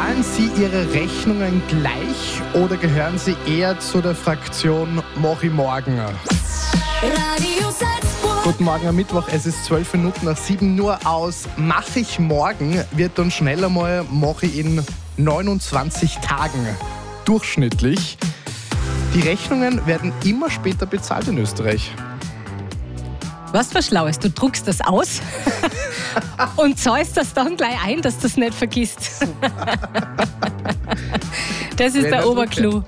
Zahlen Sie Ihre Rechnungen gleich oder gehören Sie eher zu der Fraktion Mach ich morgen? Radio Salzburg. Guten Morgen am Mittwoch, es ist 12 Minuten nach 7. Nur aus Mach ich morgen wird dann schnell einmal Mach ich in 29 Tagen durchschnittlich. Die Rechnungen werden immer später bezahlt in Österreich. Was für Schlaues, du druckst das aus und zahlst das dann gleich ein, dass du es nicht vergisst. Das ist der Oberclou.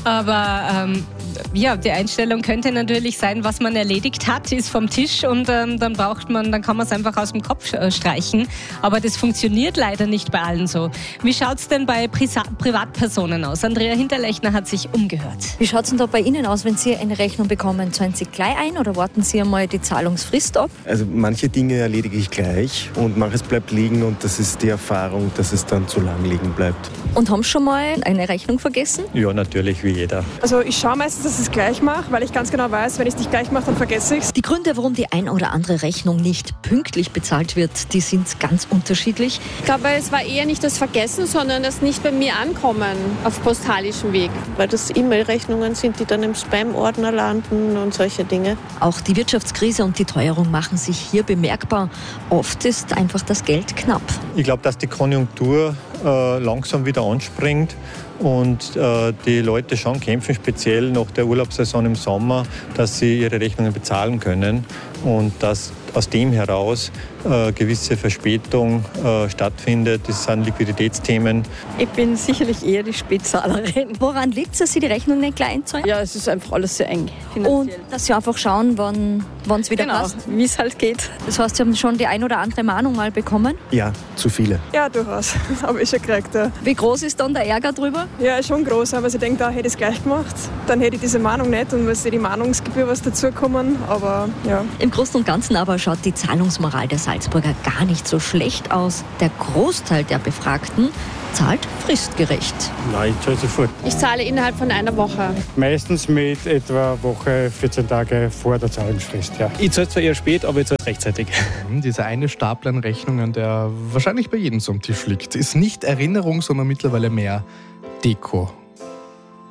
Aber die Einstellung könnte natürlich sein, was man erledigt hat, ist vom Tisch und dann kann man es einfach aus dem Kopf streichen. Aber das funktioniert leider nicht bei allen so. Wie schaut es denn bei Privatpersonen aus? Andrea Hinterlechner hat sich umgehört. Wie schaut es denn da bei Ihnen aus, wenn Sie eine Rechnung bekommen? Zahlen Sie gleich ein oder warten Sie einmal die Zahlungsfrist ab? Also manche Dinge erledige ich gleich und manches bleibt liegen und das ist die Erfahrung, dass es dann zu lang liegen bleibt. Und haben Sie schon mal eine Rechnung vergessen? Ja, natürlich, wie jeder. Also ich schaue meistens, dass ich es gleich mache, weil ich ganz genau weiß, wenn ich es nicht gleich mache, dann vergesse ich es. Die Gründe, warum die ein oder andere Rechnung nicht pünktlich bezahlt wird, die sind ganz unterschiedlich. Ich glaube, es war eher nicht das Vergessen, sondern das nicht bei mir ankommen auf postalischem Weg. Weil das E-Mail-Rechnungen sind, die dann im Spam-Ordner landen und solche Dinge. Auch die Wirtschaftskrise und die Teuerung machen sich hier bemerkbar. Oft ist einfach das Geld knapp. Ich glaube, dass die Konjunktur langsam wieder anspringt und die Leute schon kämpfen, speziell nach der Urlaubssaison im Sommer, dass sie ihre Rechnungen bezahlen können und dass aus dem heraus gewisse Verspätung stattfindet. Das sind Liquiditätsthemen. Ich bin sicherlich eher die Spätzahlerin. Woran liegt es, dass Sie die Rechnung nicht gleich einzahlen? Ja, es ist einfach alles sehr eng. Und dass Sie einfach schauen, wann es wieder passt? Wie es halt geht. Das heißt, Sie haben schon die ein oder andere Mahnung mal bekommen? Ja, zu viele. Ja, durchaus. Habe ich schon gekriegt, ja. Wie groß ist dann der Ärger drüber? Ja, schon groß. Aber ich denke, da hätte ich es gleich gemacht. Dann hätte ich diese Mahnung nicht und müsste die Mahnungsgebühr was dazukommen. Aber ja. Im Großen und Ganzen aber schaut die Zahlungsmoral der Salzburger gar nicht so schlecht aus. Der Großteil der Befragten zahlt fristgerecht. Nein, ich zahle sofort. Ich zahle innerhalb von einer Woche. Meistens mit etwa eine Woche, 14 Tage vor der Zahlungsfrist. Ja. Ich zahle zwar eher spät, aber ich zahle rechtzeitig. Dieser eine Stapel an Rechnungen, der wahrscheinlich bei jedem so am Tisch liegt, ist nicht Erinnerung, sondern mittlerweile mehr Deko.